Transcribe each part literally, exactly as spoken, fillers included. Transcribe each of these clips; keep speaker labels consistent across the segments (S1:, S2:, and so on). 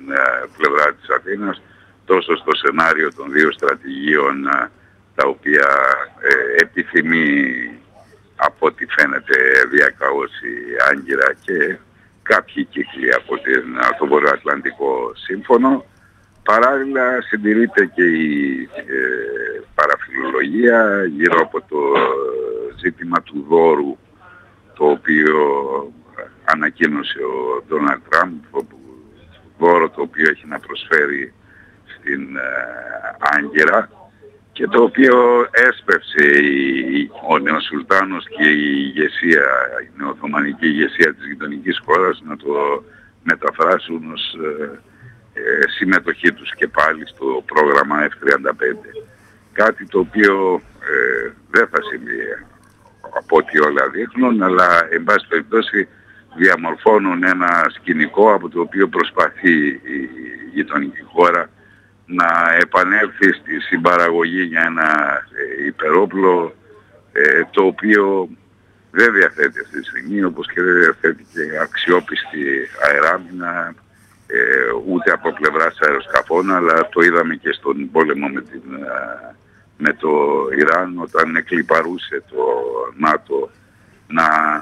S1: πλευρά της Αθήνας, τόσο στο σενάριο των δύο στρατηγίων τα οποία ε, επιθυμεί από ό,τι φαίνεται διακαώσει Άγκυρα και κάποιοι κύκλοι από την, το Βορειοατλαντικό Σύμφωνο. Παράλληλα συντηρείται και η ε, παραφιλολογία γύρω από το ζήτημα του δώρου, το οποίο ανακοίνωσε ο Ντόναλντ Τραμπ, δώρο το οποίο έχει να προσφέρει στην ε, Άγκυρα και το οποίο έσπευσε η, ο νεοσουλτάνος και η ηγεσία, η νεοοθωμανική ηγεσία της γειτονικής χώρας να το μεταφράσουν ως ε, ε, συμμετοχή τους και πάλι στο πρόγραμμα εφ τριάντα πέντε. Κάτι το οποίο ε, δεν θα συμβεί από ό,τι όλα δείχνουν, αλλά εν πάση περιπτώσει διαμορφώνουν ένα σκηνικό από το οποίο προσπαθεί η γειτονική χώρα να επανέλθει στη συμπαραγωγή για ένα ε, υπερόπλο ε, το οποίο δεν διαθέτει αυτή τη στιγμή, όπως και δεν διαθέτει και αξιόπιστη αεράμινα ε, ούτε από πλευράς αεροσκαφών, αλλά το είδαμε και στον πόλεμο με, την, με το Ιράν, όταν εκλιπαρούσε το ΝΑΤΟ να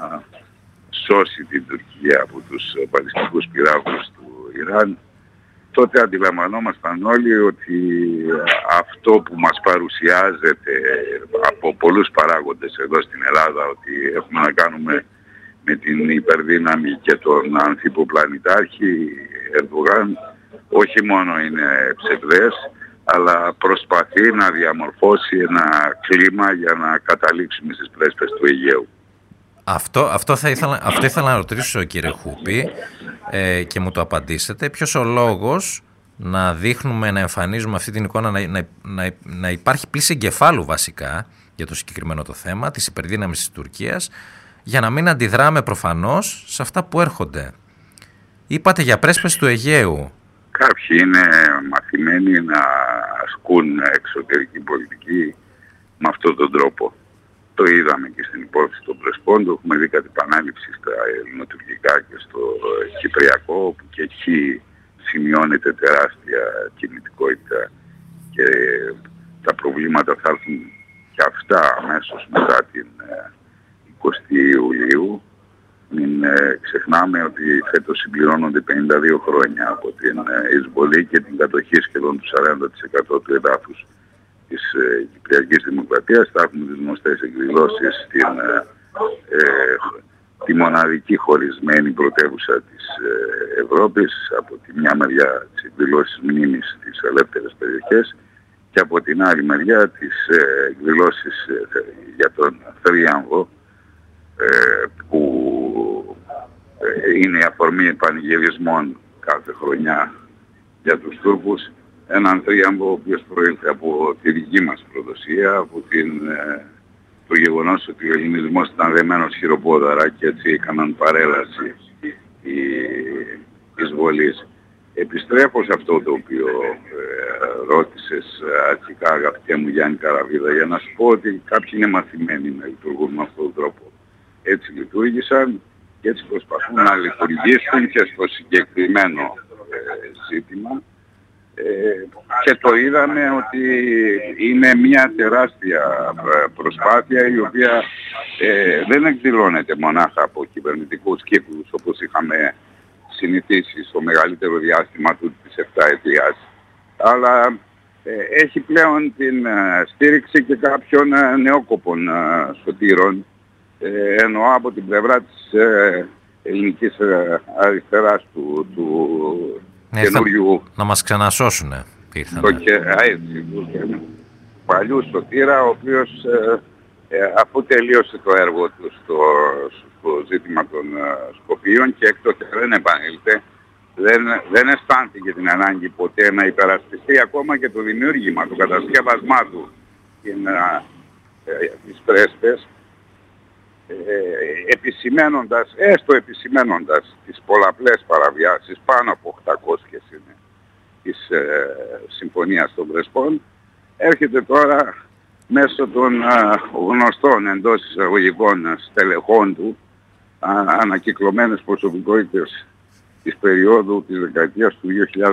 S1: σώσει την Τουρκία από τους παλαιστινικούς πυράβλους του Ιράν. Τότε αντιλαμβανόμασταν όλοι ότι αυτό που μας παρουσιάζεται από πολλούς παράγοντες εδώ στην Ελλάδα, ότι έχουμε να κάνουμε με την υπερδύναμη και τον ανθιποπλανητάρχη Ερντογάν, όχι μόνο είναι ψευδές, αλλά προσπαθεί να διαμορφώσει ένα κλίμα για να καταλήξουμε στις πρέσπες του Αιγαίου.
S2: Αυτό, αυτό, θα ήθελα, αυτό ήθελα να ρωτήσω, κύριε Χούπη, ε, και μου το απαντήσετε. Ποιος ο λόγος να δείχνουμε, να εμφανίζουμε αυτή την εικόνα, να, να, να, να υπάρχει πλήση εγκεφάλου βασικά για το συγκεκριμένο το θέμα της υπερδύναμης της Τουρκίας, για να μην αντιδράμε προφανώς σε αυτά που έρχονται. Είπατε για πρέσπες του Αιγαίου.
S1: Κάποιοι είναι μαθημένοι να ασκούν εξωτερική πολιτική με αυτόν τον τρόπο. Το είδαμε και στην υπόθεση των Πρεσπών, το έχουμε δει κατ' επανάληψη στα ελληνοτουρκικά και στο κυπριακό, που και εκεί σημειώνεται τεράστια κινητικότητα και τα προβλήματα θα έρθουν και αυτά αμέσως μετά την εικοστή Ιουλίου. Μην ε, ξεχνάμε ότι φέτος συμπληρώνονται πενήντα δύο χρόνια από την ε, εισβολή και την κατοχή σχεδόν του σαράντα τοις εκατό του εδάφους της ε, Κυπριακής Δημοκρατίας. Θα έχουμε τις γνωστές εκδηλώσεις στην ε, ε, τη μοναδική χωρισμένη πρωτεύουσα της ε, Ευρώπης, από τη μια μεριά τις εκδηλώσεις μνήμης στις ελεύθερες περιοχές και από την άλλη μεριά τις ε, εκδηλώσεις ε, για τον θρίαμβο, ε, που ε, είναι η αφορμή πανηγυρισμών κάθε χρονιά για τους Τούρκους. Έναν θρίαμβο ο οποίος προήλθε από τη δική μας προδοσία, από την, ε, το γεγονός ότι ο ελληνισμός ήταν δεμένος χειροπόδαρα και έτσι έκαναν παρέλαση οι εισβολείς. Επιστρέφω σε αυτό το οποίο ε, ρώτησες αρχικά, αγαπητέ μου Γιάννη Καραβίδα, για να σου πω ότι κάποιοι είναι μαθημένοι να λειτουργούν με αυτόν τον τρόπο. Έτσι λειτουργήσαν και έτσι προσπαθούν να λειτουργήσουν και στο συγκεκριμένο ε, ζήτημα. Ε, και το είδαμε ότι είναι μια τεράστια προσπάθεια η οποία ε, δεν εκδηλώνεται μονάχα από κυβερνητικούς κύκλους όπως είχαμε συνηθίσει στο μεγαλύτερο διάστημα του της επταετίας, αλλά ε, έχει πλέον την ε, στήριξη και κάποιων ε, νεόκοπων ε, σωτήρων, ε, εννοώ από την πλευρά της ε, ελληνικής ε, αριστεράς του, του
S2: ναι,
S1: καινούριου...
S2: Να μας ξανασώσουνε.
S1: Το και, έτσι, του παλιού σωτήρα, ο οποίος ε, ε, αφού τελείωσε το έργο του στο, στο ζήτημα των ε, Σκοπίων και έκτοτε δεν επανήλθε, δεν, δεν αισθάνθηκε την ανάγκη ποτέ να υπερασπιστεί ακόμα και το δημιούργημα, το κατασκεύασμά του στην, ε, τις πρέσπες, ε, επισημένοντας, έστω επισημένοντας τις πολλαπλές παραβιάσεις, πάνω από οκτακόσιες είναι, της ε, Συμφωνίας των Πρεσπών, έρχεται τώρα μέσω των ε, γνωστών εντός εισαγωγικών στελεχών του, α, ανακυκλωμένες προσωπικότητες της περίοδου της δεκαετίας του δύο χιλιάδες